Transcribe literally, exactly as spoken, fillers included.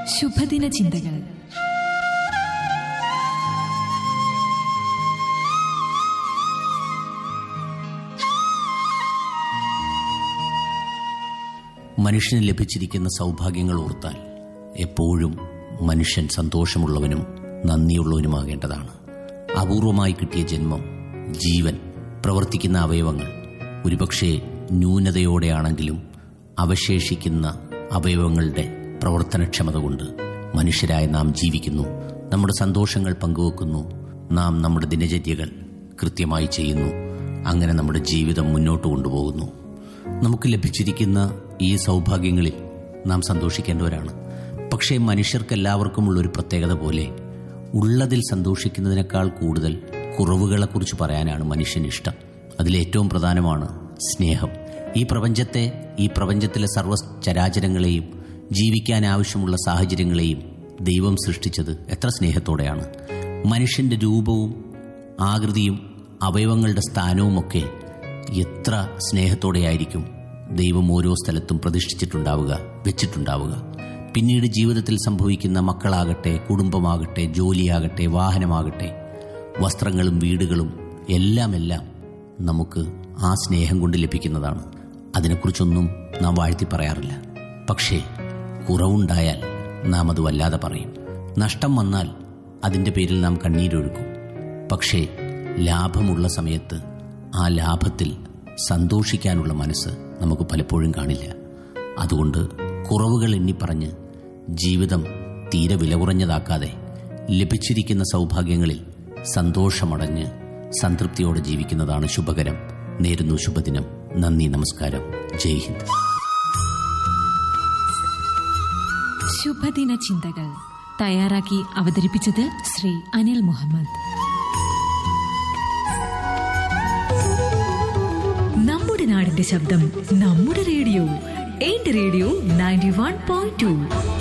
ശുഭദിന ചിന്തകൾ. മനുഷ്യന് ലഭിച്ചിരിക്കുന്ന സൗഭാഗ്യങ്ങൾ ഓർത്താൽ എപ്പോഴും മനുഷ്യൻ സന്തോഷമുള്ളവനും നന്ദിയുള്ളവനുമാകേണ്ടതാണ്. അപൂർവമായി കിട്ടിയ ജന്മം, ജീവൻ, പ്രവർത്തിക്കുന്ന അവയവങ്ങൾ ഒരുപക്ഷെ ന്യൂനതയോടെയാണെങ്കിലും അവശേഷിക്കുന്ന അവയവങ്ങളുടെ പ്രവർത്തനക്ഷമത കൊണ്ട് മനുഷ്യരായ നാം ജീവിക്കുന്നു, നമ്മുടെ സന്തോഷങ്ങൾ പങ്കുവെക്കുന്നു, നാം നമ്മുടെ ദിനചര്യകൾ കൃത്യമായി ചെയ്യുന്നു. അങ്ങനെ നമ്മുടെ ജീവിതം മുന്നോട്ട് കൊണ്ടുപോകുന്നു. നമുക്ക് ലഭിച്ചിരിക്കുന്ന ഈ സൗഭാഗ്യങ്ങളിൽ നാം സന്തോഷിക്കേണ്ടവരാണ്. പക്ഷേ മനുഷ്യർക്കെല്ലാവർക്കുമുള്ളൊരു പ്രത്യേകത പോലെ ഉള്ളതിൽ സന്തോഷിക്കുന്നതിനേക്കാൾ കൂടുതൽ കുറവുകളെക്കുറിച്ച് പറയാനാണ് മനുഷ്യന് ഇഷ്ടം. അതിലേറ്റവും പ്രധാനമാണ് സ്നേഹം. ഈ പ്രപഞ്ചത്തെ, ഈ പ്രപഞ്ചത്തിലെ സർവ്വ ചരാചരങ്ങളെയും ജീവിക്കാൻ ആവശ്യമുള്ള സാഹചര്യങ്ങളെയും ദൈവം സൃഷ്ടിച്ചത് എത്ര സ്നേഹത്തോടെയാണ്. മനുഷ്യന്റെ രൂപവും ആകൃതിയും അവയവങ്ങളുടെ സ്ഥാനവുമൊക്കെ എത്ര സ്നേഹത്തോടെയായിരിക്കും ദൈവം ഓരോ സ്ഥലത്തും പ്രതിഷ്ഠിച്ചിട്ടുണ്ടാവുക, വെച്ചിട്ടുണ്ടാവുക. പിന്നീട് ജീവിതത്തിൽ സംഭവിക്കുന്ന മക്കളാകട്ടെ, കുടുംബമാകട്ടെ, ജോലിയാകട്ടെ, വാഹനമാകട്ടെ, വസ്ത്രങ്ങളും വീടുകളും എല്ലാം എല്ലാം നമുക്ക് ആ സ്നേഹം കൊണ്ട് ലഭിക്കുന്നതാണ്. അതിനെക്കുറിച്ചൊന്നും നാം വാഴ്ത്തി പറയാറില്ല. പക്ഷേ കുറവുണ്ടായാൽ നാം അത് വല്ലാതെ പറയും. നഷ്ടം വന്നാൽ അതിൻ്റെ പേരിൽ നാം കണ്ണീരൊഴുക്കും. പക്ഷേ ലാഭമുള്ള സമയത്ത് ആ ലാഭത്തിൽ സന്തോഷിക്കാനുള്ള മനസ്സ് നമുക്ക് പലപ്പോഴും കാണില്ല. അതുകൊണ്ട് കുറവുകൾ എണ്ണി പറഞ്ഞ് ജീവിതം തീരെ വില കുറഞ്ഞതാക്കാതെ ലഭിച്ചിരിക്കുന്ന സൗഭാഗ്യങ്ങളിൽ സന്തോഷമടഞ്ഞ് സംതൃപ്തിയോടെ ജീവിക്കുന്നതാണ് ശുഭകരം. നേരുന്നു ശുഭദിനം. നന്ദി, നമസ്കാരം, ജയ് ഹിന്ദ്. ശുഭദിന ചിന്തകൾ തയ്യാറാക്കി അവതരിപ്പിച്ചത് ശ്രീ അനിൽ മുഹമ്മദ്. നമ്മുടെ നാടിന്റെ ശബ്ദം, നമ്മുടെ റേഡിയോ. എന്റെ radio ninety one point two.